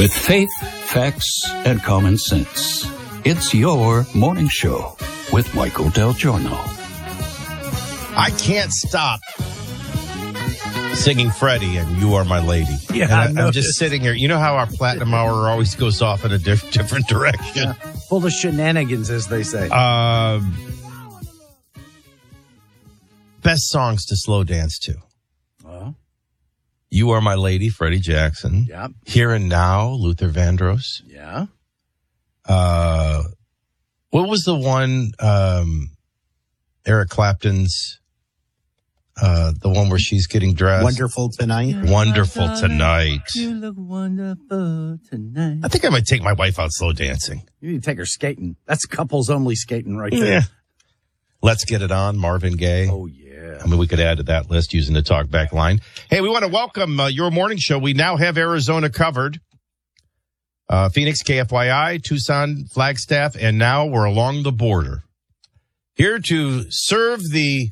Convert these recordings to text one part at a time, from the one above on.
With faith, facts, and common sense, it's your morning show with Michael Del Giorno. I can't stop singing Freddie and You Are My Lady. Yeah, and I'm just sitting here. You know how our Platinum Hour always goes off in a different direction? Yeah. Full of shenanigans, as they say. Best songs to slow dance to. You Are My Lady, Freddie Jackson. Yeah. Here and Now, Luther Vandross. Yeah. What was the one, Eric Clapton's, the one where she's getting dressed? Wonderful Tonight. Wonderful Tonight. You look wonderful tonight. I think I might take my wife out slow dancing. You need to take her skating. That's couples only skating right there. Yeah. Let's Get It On, Marvin Gaye. Oh, yeah. I mean, we could add to that list using the talk back line. Hey, we want to welcome your morning show. We now have Arizona covered. Phoenix, KFYI, Tucson, Flagstaff, and now we're along the border. Here to serve the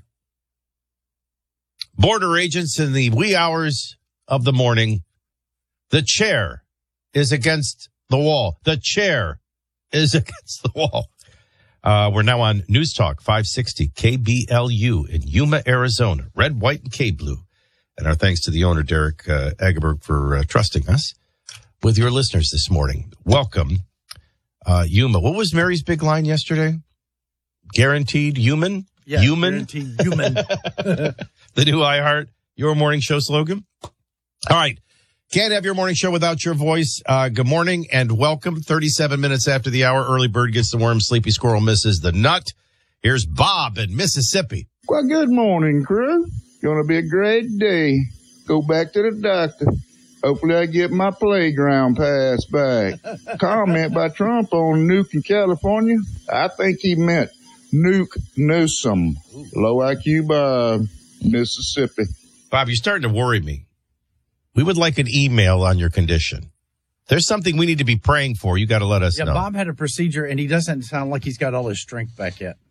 border agents in the wee hours of the morning. The chair is against the wall. The chair is against the wall. We're now on News Talk 560 KBLU in Yuma, Arizona. Red, white, and K-blue. And our thanks to the owner, Derek Agerberg, for trusting us with your listeners this morning. Welcome, Yuma. What was Mary's big line yesterday? Guaranteed human? Yeah, human? Guaranteed human. The new iHeart, your morning show slogan. All right. Can't have your morning show without your voice. Good morning and welcome. 37 minutes after the hour, early bird gets the worm, sleepy squirrel misses the nut. Here's Bob in Mississippi. Well, good morning, crew. Gonna be a great day. Go back to the doctor. Hopefully I get my playground pass back. Comment by Trump on Nuke in California. I think he meant Nuke Newsom. Low IQ Bob, Mississippi. Bob, you're starting to worry me. We would like an email on your condition. There's something we need to be praying for. You got to let us know. Yeah, Bob had a procedure, and he doesn't sound like he's got all his strength back yet.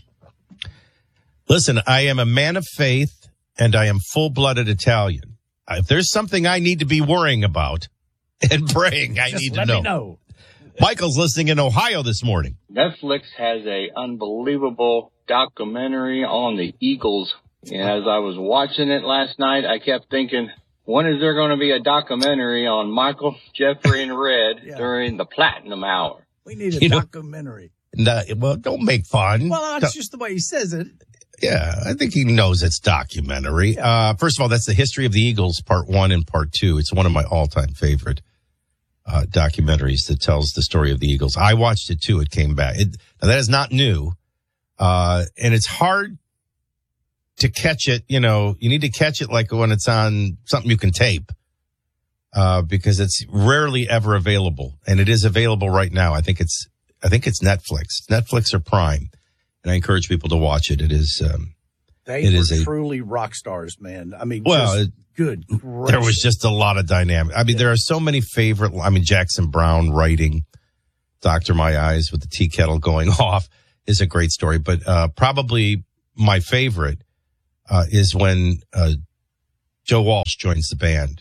Listen, I am a man of faith, and I am full-blooded Italian. If there's something I need to be worrying about and praying, I need to know. Let me know. Michael's listening in Ohio this morning. Netflix has a unbelievable documentary on the Eagles. And as I was watching it last night, I kept thinking, when is there going to be a documentary on Michael, Jeffrey, and Red during the Platinum Hour? We need a documentary. Well, don't make fun. Well, that's just the way he says it. Yeah, I think he knows it's documentary. First of all, that's the history of the Eagles, part 1 and part 2. It's one of my all-time favorite documentaries that tells the story of the Eagles. I watched it too. It came back. Now, that is not new. And it's hard to catch it. You know, you need to catch it like when it's on something you can tape, because it's rarely ever available. And it is available right now. I think it's Netflix or Prime. And I encourage people to watch it. It is, they were truly rock stars, man. I mean, good gracious. There was just a lot of dynamic. I mean, there are so many favorite. I mean, Jackson Browne writing Dr. My Eyes with the tea kettle going off is a great story. But probably my favorite is when Joe Walsh joins the band.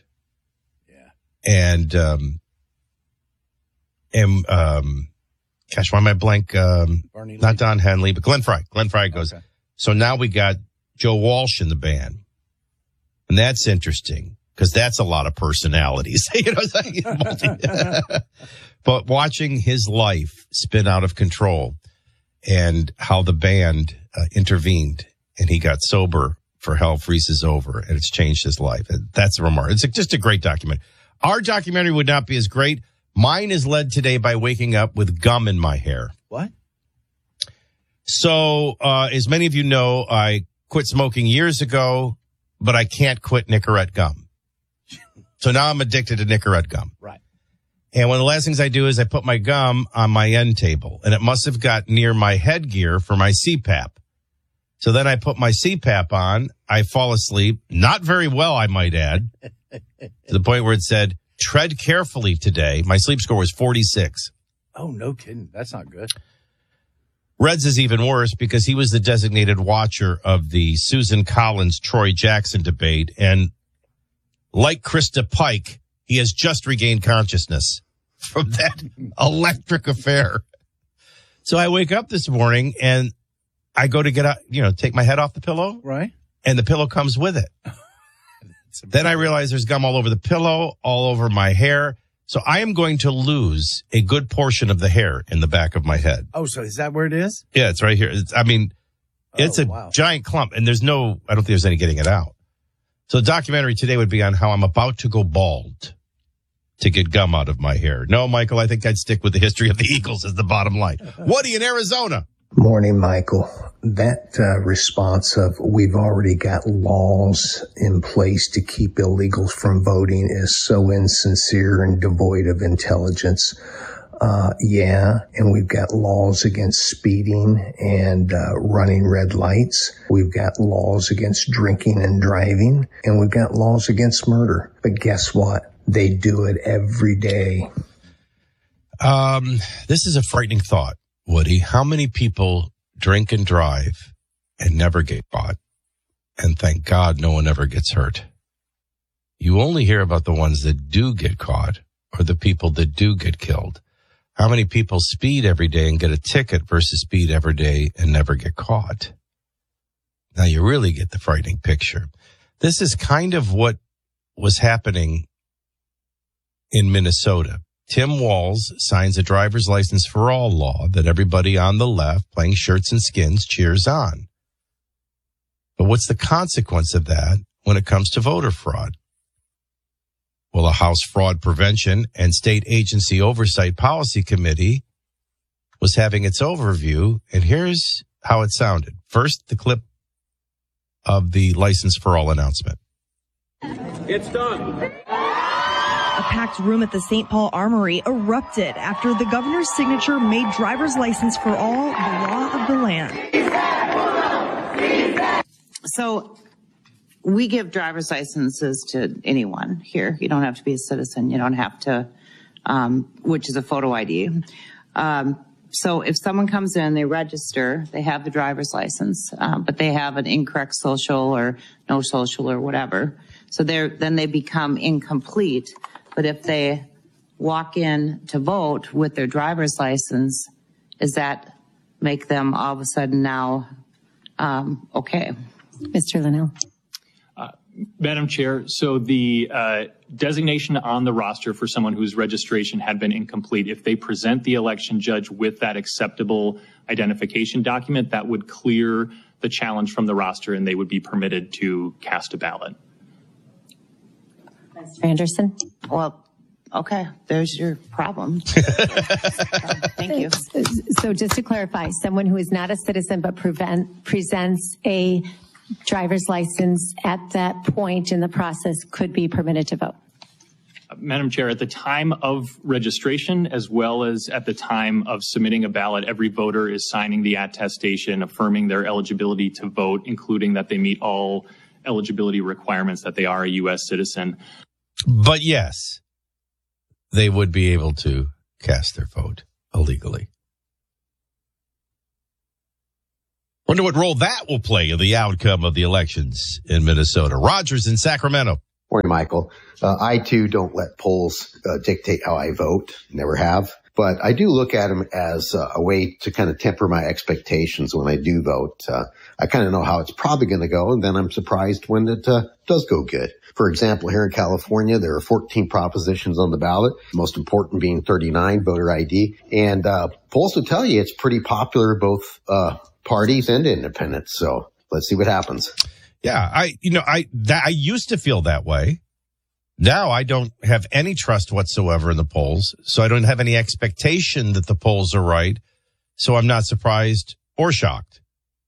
Yeah. Gosh, why am I blank? Not Don Henley, but Glenn Frey. Glenn Frey goes, okay. So now we got Joe Walsh in the band. And that's interesting because that's a lot of personalities. You know, but watching his life spin out of control and how the band intervened and he got sober for Hell Freezes Over and it's changed his life. And that's a remark. It's just a great documentary. Our documentary would not be as great. Mine is led today by waking up with gum in my hair. What? So, as many of you know, I quit smoking years ago, but I can't quit Nicorette gum. So now I'm addicted to Nicorette gum. Right. And one of the last things I do is I put my gum on my end table, and it must have got near my headgear for my CPAP. So then I put my CPAP on. I fall asleep, not very well, I might add, to the point where it said, tread carefully today. My sleep score was 46. Oh, no kidding. That's not good. Reds is even worse because he was the designated watcher of the Susan Collins, Troy Jackson debate. And like Krista Pike, he has just regained consciousness. from that electric affair. So I wake up this morning and I go to get out, take my head off the pillow. Right. And the pillow comes with it. Then I realize there's gum all over the pillow, all over my hair. So I am going to lose a good portion of the hair in the back of my head. Oh, so is that where it is? Yeah, it's right here. It's a giant clump, and I don't think there's any getting it out. So the documentary today would be on how I'm about to go bald to get gum out of my hair. No, Michael, I think I'd stick with the history of the Eagles as the bottom line. Woody in Arizona. Morning, Michael. That response of we've already got laws in place to keep illegals from voting is so insincere and devoid of intelligence. And we've got laws against speeding and running red lights. We've got laws against drinking and driving, and we've got laws against murder. But guess what? They do it every day. This is a frightening thought, Woody. How many people drink and drive and never get caught? And thank God no one ever gets hurt. You only hear about the ones that do get caught or the people that do get killed. How many people speed every day and get a ticket versus speed every day and never get caught? Now you really get the frightening picture. This is kind of what was happening in Minnesota. Tim Walz signs a driver's license for all law that everybody on the left playing shirts and skins cheers on. But what's the consequence of that when it comes to voter fraud? Well, a House Fraud Prevention and State Agency Oversight Policy Committee was having its overview, and here's how it sounded. First, the clip of the License for All announcement. It's done. A packed room at the St. Paul Armory erupted after the governor's signature made driver's license for all the law of the land. So we give driver's licenses to anyone here. You don't have to be a citizen. You don't have to, which is a photo ID. So if someone comes in, they register, they have the driver's license, but they have an incorrect social or no social or whatever. So then they become incomplete. But if they walk in to vote with their driver's license, does that make them all of a sudden now okay? Mr. Linnell. Madam Chair, so the designation on the roster for someone whose registration had been incomplete, if they present the election judge with that acceptable identification document, that would clear the challenge from the roster and they would be permitted to cast a ballot. Mr. Anderson? Well, okay, there's your problem. Thank you. So just to clarify, someone who is not a citizen but presents a driver's license at that point in the process could be permitted to vote. Madam Chair, at the time of registration, as well as at the time of submitting a ballot, every voter is signing the attestation affirming their eligibility to vote, including that they meet all eligibility requirements, that they are a U.S. citizen. But yes, they would be able to cast their vote illegally. Wonder what role that will play in the outcome of the elections in Minnesota. Rogers in Sacramento. Morning, Michael. I, too, don't let polls dictate how I vote. Never have. But I do look at them as a way to kind of temper my expectations when I do vote. I kind of know how it's probably going to go, and then I'm surprised when it does go good. For example, here in California, there are 14 propositions on the ballot, most important being 39, voter ID. And polls will tell you it's pretty popular, both parties and independents. So let's see what happens. Yeah, I used to feel that way. Now I don't have any trust whatsoever in the polls, so I don't have any expectation that the polls are right. So I'm not surprised or shocked.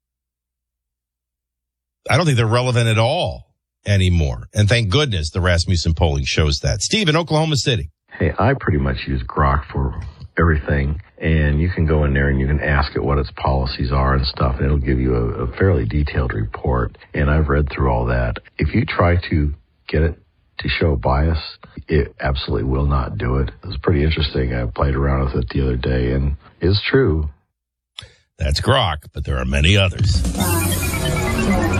I don't think they're relevant at all anymore. And thank goodness the Rasmussen polling shows that. Steve in Oklahoma City. Hey, I pretty much use Grok for everything. And you can go in there and you can ask it what its policies are and stuff. And it'll give you a fairly detailed report. And I've read through all that. If you try to get it to show bias, it absolutely will not do it. It was pretty interesting. I played around with it the other day, and it's true. That's Grok, but there are many others.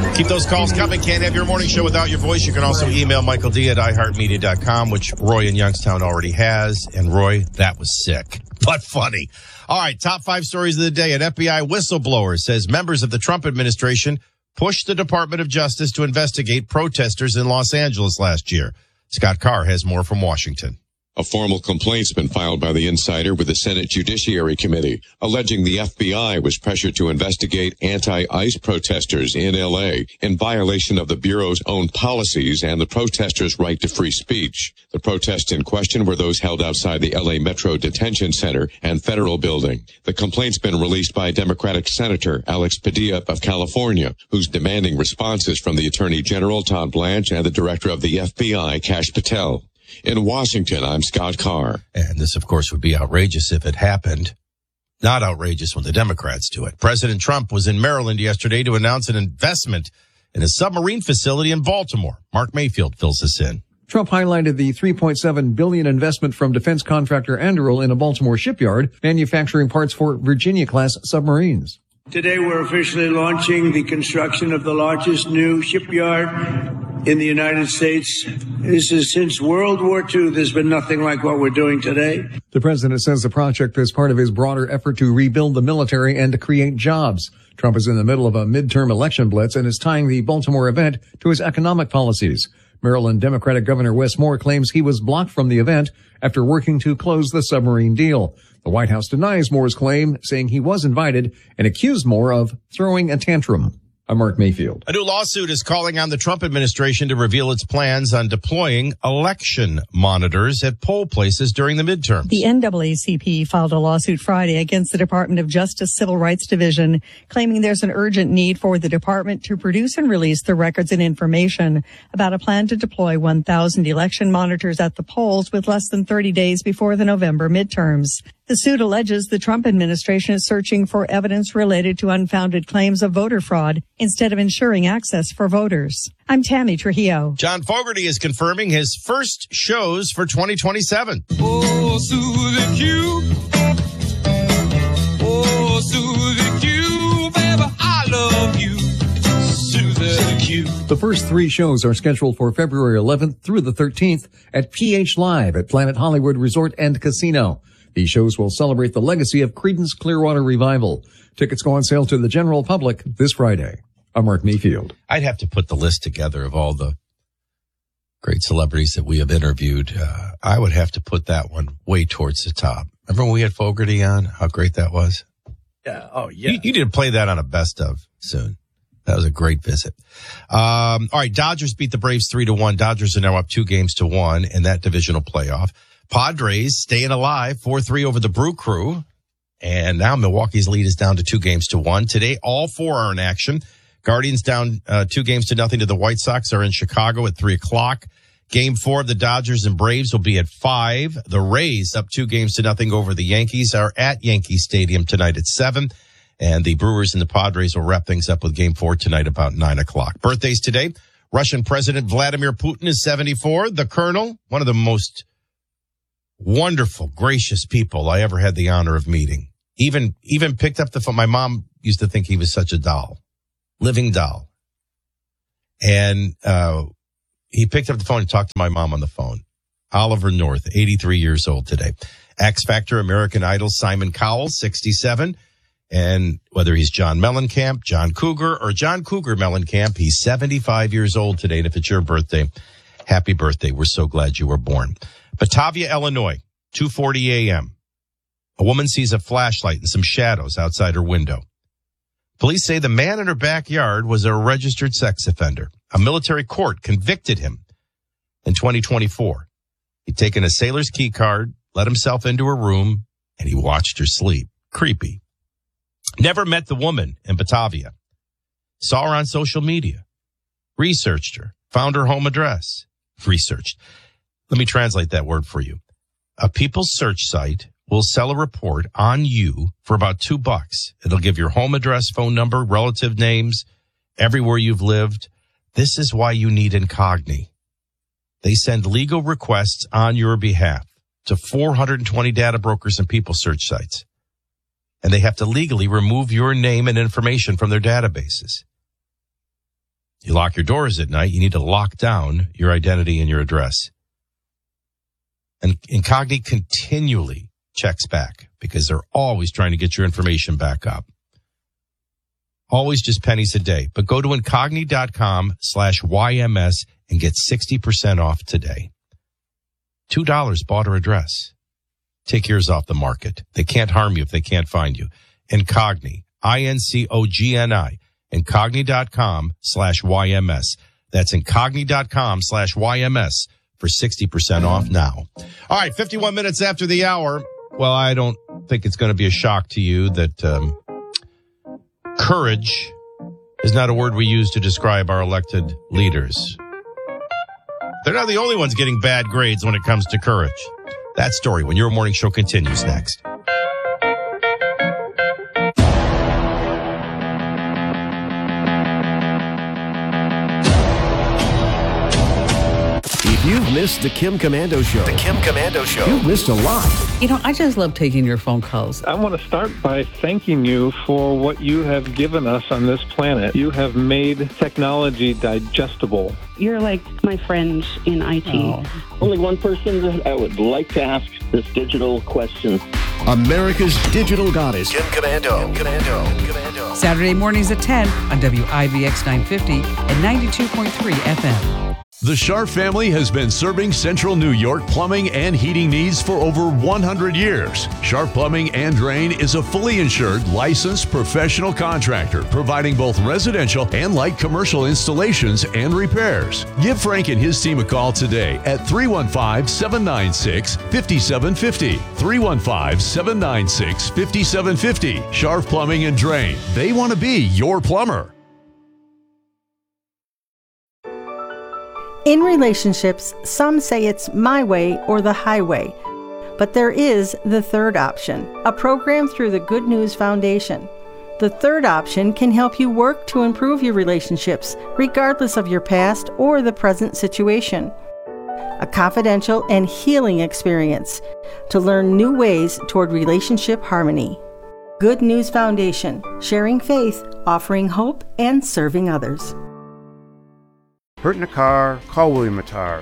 Keep those calls coming. Can't have your morning show without your voice. You can also email Michael D at iHeartMedia.com, which Roy in Youngstown already has. And Roy, that was sick, but funny. All right, top 5 stories of the day. An FBI whistleblower says members of the Trump administration pushed the Department of Justice to investigate protesters in Los Angeles last year. Scott Carr has more from Washington. A formal complaint's been filed by the insider with the Senate Judiciary Committee, alleging the FBI was pressured to investigate anti-ICE protesters in L.A. in violation of the Bureau's own policies and the protesters' right to free speech. The protests in question were those held outside the L.A. Metro Detention Center and Federal Building. The complaint's been released by Democratic Senator Alex Padilla of California, who's demanding responses from the Attorney General Todd Blanche and the Director of the FBI, Kash Patel. In Washington, I'm Scott Carr. And this, of course, would be outrageous if it happened. Not outrageous when the Democrats do it. President Trump was in Maryland yesterday to announce an investment in a submarine facility in Baltimore. Mark Mayfield fills us in. Trump highlighted the $3.7 billion investment from defense contractor Anduril in a Baltimore shipyard, manufacturing parts for Virginia-class submarines. Today, we're officially launching the construction of the largest new shipyard in the United States. This is since World War II. There's been nothing like what we're doing today. The president says the project is part of his broader effort to rebuild the military and to create jobs. Trump is in the middle of a midterm election blitz and is tying the Baltimore event to his economic policies. Maryland Democratic Governor Wes Moore claims he was blocked from the event after working to close the submarine deal. The White House denies Moore's claim, saying he was invited, and accused Moore of throwing a tantrum. I'm Mark Mayfield. A new lawsuit is calling on the Trump administration to reveal its plans on deploying election monitors at poll places during the midterms. The NAACP filed a lawsuit Friday against the Department of Justice Civil Rights Division, claiming there's an urgent need for the department to produce and release the records and information about a plan to deploy 1,000 election monitors at the polls with less than 30 days before the November midterms. The suit alleges the Trump administration is searching for evidence related to unfounded claims of voter fraud instead of ensuring access for voters. I'm Tammy Trujillo. John Fogerty is confirming his first shows for 2027. Oh, Susie Q. Oh, Susie Q. Baby, I love you. Susie Q. The first 3 shows are scheduled for February 11th through the 13th at PH Live at Planet Hollywood Resort and Casino. These shows will celebrate the legacy of Creedence Clearwater Revival. Tickets go on sale to the general public this Friday. I'm Mark Mayfield. I'd have to put the list together of all the great celebrities that we have interviewed. I would have to put that one way towards the top. Remember when we had Fogerty on? How great that was? Yeah. Oh, yeah. You need to play that on a best of soon. That was a great visit. All right. Dodgers beat the Braves 3-1. Dodgers are now up 2-1 in that divisional playoff. Padres staying alive, 4-3 over the Brew Crew. And now Milwaukee's lead is down to 2-1. Today, all 4 are in action. Guardians down 2-0 to the White Sox are in Chicago at 3:00. Game 4 of the Dodgers and Braves will be at 5. The Rays up 2-0 over the Yankees are at Yankee Stadium tonight at 7. And the Brewers and the Padres will wrap things up with Game 4 tonight about 9:00. Birthdays today. Russian President Vladimir Putin is 74. The Colonel, one of the most wonderful, gracious people I ever had the honor of meeting. Even picked up the phone. My mom used to think he was such a doll, living doll. And he picked up the phone and talked to my mom on the phone. Oliver North, 83 years old today. X Factor, American Idol, Simon Cowell, 67. And whether he's John Mellencamp, John Cougar, or John Cougar Mellencamp, he's 75 years old today. And if it's your birthday, happy birthday. We're so glad you were born. Batavia, Illinois, 2:40 a.m. A woman sees a flashlight and some shadows outside her window. Police say the man in her backyard was a registered sex offender. A military court convicted him in 2024. He'd taken a sailor's key card, let himself into her room, and he watched her sleep. Creepy. Never met the woman in Batavia. Saw her on social media. Researched her. Found her home address. Researched. Let me translate that word for you. A people's search site will sell a report on you for about $2. It'll give your home address, phone number, relative names, everywhere you've lived. This is why you need Incogni. They send legal requests on your behalf to 420 data brokers and people search sites. And they have to legally remove your name and information from their databases. You lock your doors at night, you need to lock down your identity and your address. And Incogni continually checks back because they're always trying to get your information back up. Always just pennies a day. But go to Incogni.com/YMS and get 60% off today. $2 bought or address. Take yours off the market. They can't harm you if they can't find you. Incogni, INCOGNI, Incogni.com/YMS. That's Incogni.com/YMS for 60% off now. All right, 51 minutes after the hour. Well, I don't think it's going to be a shock to you that courage is not a word we use to describe our elected leaders. They're not the only ones getting bad grades when it comes to courage. That story when your morning show continues next. If you've missed the Kim Komando Show. You've missed a lot. You know, I just love taking your phone calls. I want to start by thanking you for what you have given us on this planet. You have made technology digestible. You're like my friend in IT. Oh. Only one person that I would like to ask this digital question. America's digital goddess. Kim Komando. Saturday mornings at 10 on WIVX 950 and 92.3 FM. The Sharp family has been serving Central New York plumbing and heating needs for over 100 years. Sharp Plumbing and Drain is a fully insured, licensed professional contractor providing both residential and light commercial installations and repairs. Give Frank and his team a call today at 315-796-5750. 315-796-5750. Sharp Plumbing and Drain. They want to be your plumber. In relationships, some say it's my way or the highway. But there is the third option, a program through the Good News Foundation. The third option can help you work to improve your relationships, regardless of your past or the present situation. A confidential and healing experience to learn new ways toward relationship harmony. Good News Foundation, sharing faith, offering hope, and serving others. Hurt in a car? Call William Attar.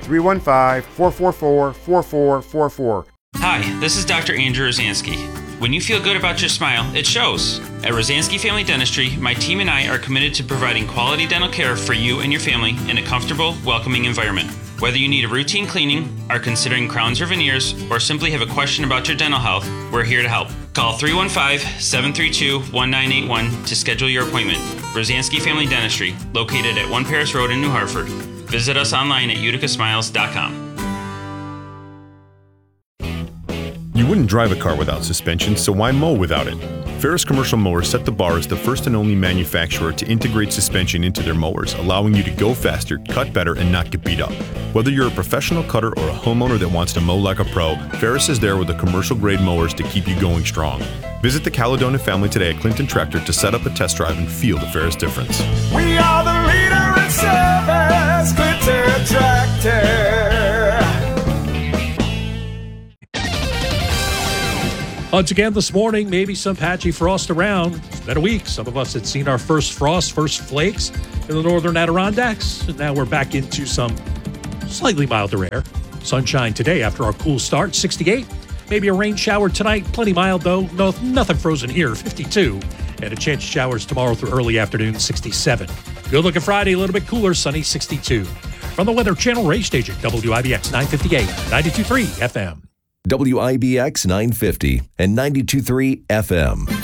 315-444-4444. Hi, this is Dr. Andrew Rosansky. When you feel good about your smile, it shows. At Rosansky Family Dentistry, my team and I are committed to providing quality dental care for you and your family in a comfortable, welcoming environment. Whether you need a routine cleaning, are considering crowns or veneers, or simply have a question about your dental health, we're here to help. Call 315-732-1981 to schedule your appointment. Rosansky Family Dentistry, located at 1 Paris Road in New Hartford. Visit us online at uticasmiles.com. You wouldn't drive a car without suspension, so why mow without it? Ferris Commercial Mowers set the bar as the first and only manufacturer to integrate suspension into their mowers, allowing you to go faster, cut better, and not get beat up. Whether you're a professional cutter or a homeowner that wants to mow like a pro, Ferris is there with the commercial-grade mowers to keep you going strong. Visit the Caledonia family today at Clinton Tractor to set up a test drive and feel the Ferris difference. We are the leader in service, Clinton Tractor. Once again this morning, maybe some patchy frost around. It's been a week. Some of us had seen our first frost, first flakes in the northern Adirondacks. And now we're back into some slightly milder air. Sunshine today after our cool start, 68. Maybe a rain shower tonight. Plenty mild, though. No, nothing frozen here, 52. And a chance of showers tomorrow through early afternoon, 67. Good looking Friday, a little bit cooler, sunny, 62. From the Weather Channel Ray Station, WIBX 958, 92.3 FM. WIBX 950 and 92.3 FM.